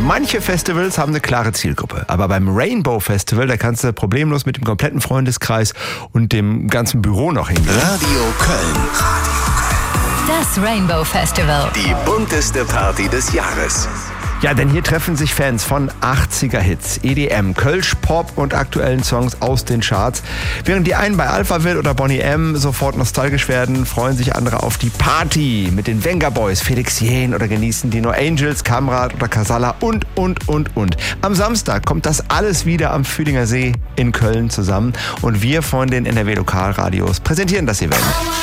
Manche Festivals haben eine klare Zielgruppe, aber beim Rainbow Festival, da kannst du problemlos mit dem kompletten Freundeskreis und dem ganzen Büro noch hingehen. Radio Köln. Das Rainbow Festival. Die bunteste Party des Jahres. Ja, denn hier treffen sich Fans von 80er-Hits, EDM, Kölsch, Pop und aktuellen Songs aus den Charts. Während die einen bei Alphaville oder Boney M sofort nostalgisch werden, freuen sich andere auf die Party mit den Venga Boys, Felix Jähn oder genießen die No Angels, Kamrat oder Casalla und. Am Samstag kommt das alles wieder am Fühlinger See in Köln zusammen und wir von den NRW Lokalradios präsentieren das Event.